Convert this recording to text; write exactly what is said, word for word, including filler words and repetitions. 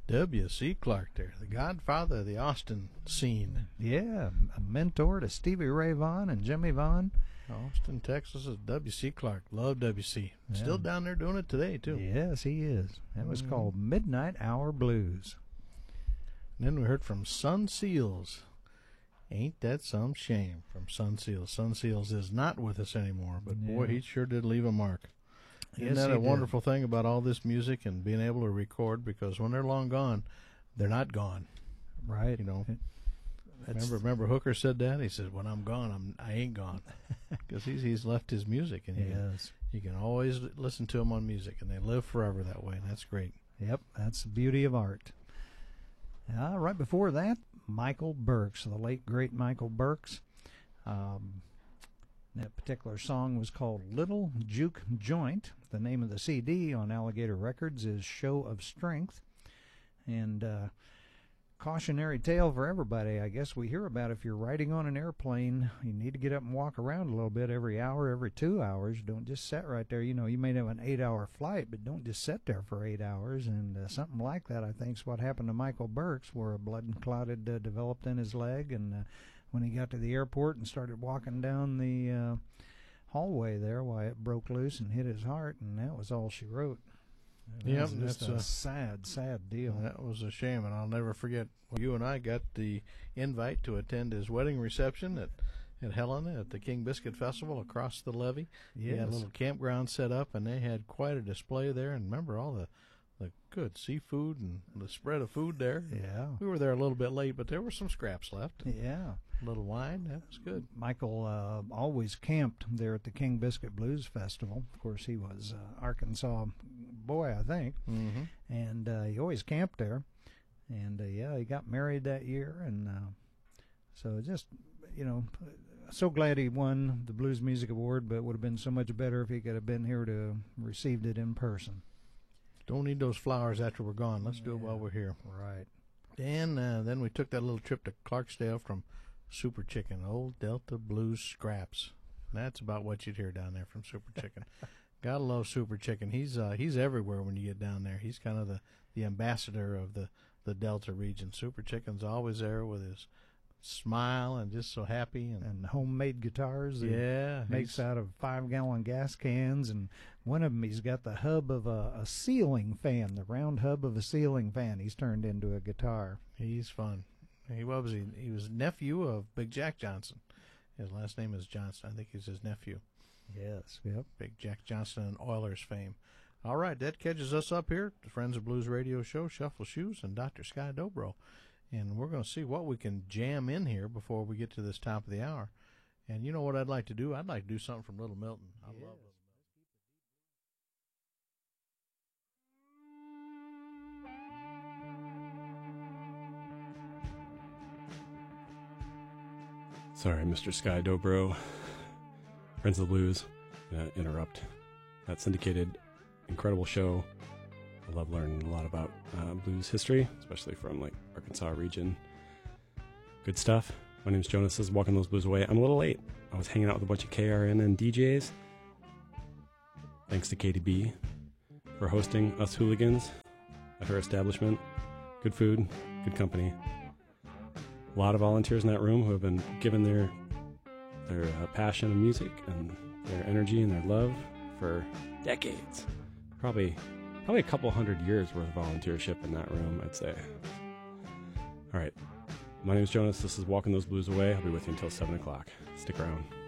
W C. Clark there, the godfather of the Austin scene. Yeah, a mentor to Stevie Ray Vaughan and Jimmy Vaughan. Austin, Texas is W C. Clark. Love W C. Yeah. Still down there doing it today, too. Yes, he is. That was mm. called Midnight Hour Blues. And then we heard from Sun Seals. Ain't that some shame, from Sun Seals. Sun Seals is not with us anymore, but yeah. boy, he sure did leave a mark. Isn't yes, that a did. wonderful thing about all this music and being able to record? Because when they're long gone, they're not gone. Right. You know. Remember, remember Hooker said that? He said, when I'm gone, I'm, I ain't gone. Because he's, he's left his music. And you, yes. you can always listen to them on music, and they live forever that way, and that's great. Yep, that's the beauty of art. Uh, right before that, Michael Burks, the late, great Michael Burks. Um, that particular song was called Little Juke Joint. The name of the C D on Alligator Records is Show of Strength. And uh, cautionary tale for everybody, I guess we hear about if you're riding on an airplane, you need to get up and walk around a little bit every hour, every two hours. Don't just sit right there. You know, you may have an eight-hour flight, but don't just sit there for eight hours. And uh, something like that, I think, is what happened to Michael Burks, where a blood clotted uh, developed in his leg. And uh, when he got to the airport and started walking down the uh, hallway there, why it broke loose and hit his heart, and that was all she wrote. Yep, that's that's a a sad, sad deal. That was a shame, and I'll never forget when you and I got the invite to attend his wedding reception at, at Helena at the King Biscuit Festival across the levee. Yes. He had a little campground set up, and they had quite a display there. And remember all the, the good seafood and the spread of food there. Yeah. We were there a little bit late, but there were some scraps left. Yeah. A little wine, that was good. Michael uh, always camped there at the King Biscuit Blues Festival. Of course, he was uh, Arkansas boy, I think, mm-hmm. and uh, he always camped there. And uh, yeah, he got married that year, and uh, so just you know, so glad he won the Blues Music Award. But it would have been so much better if he could have been here to received it in person. Don't need those flowers after we're gone. Let's do yeah. it while we're here. Right. And uh, then we took that little trip to Clarksdale from Super Chicken, Old Delta Blues Scraps. That's about what you'd hear down there from Super Chicken. Gotta love Super Chicken. He's uh, he's everywhere when you get down there. He's kind of the, the ambassador of the, the Delta region. Super Chicken's always there with his smile and just so happy. And, and homemade guitars that yeah, he makes out of five-gallon gas cans. And one of them, he's got the hub of a, a ceiling fan, the round hub of a ceiling fan he's turned into a guitar. He's fun. He was he, he was nephew of Big Jack Johnson. His last name is Johnson. I think he's his nephew. Yes, yep. Big Jack Johnson and Oilers fame. All right, that catches us up here, the Friends of Blues Radio Show, Shuffle Shoes, and Doctor Sky Dobro. And we're going to see what we can jam in here before we get to this top of the hour. And you know what I'd like to do? I'd like to do something from Little Milton. I yes. love it. Sorry, Mister Sky Dobro, Friends of the Blues, gonna interrupt that syndicated, incredible show. I love learning a lot about uh, blues history, especially from like Arkansas region. Good stuff. My name's Jonas. This is Walking Those Blues Away. I'm a little late. I was hanging out with a bunch of K R N and D Js. Thanks to Katie B for hosting us hooligans at her establishment. Good food, good company. A lot of volunteers in that room who have been given their their uh, passion of music and their energy and their love for decades. Probably probably a couple hundred years worth of volunteership in that room, I'd say. All right. My name is Jonas. This is Walking Those Blues Away. I'll be with you until seven o'clock. Stick around.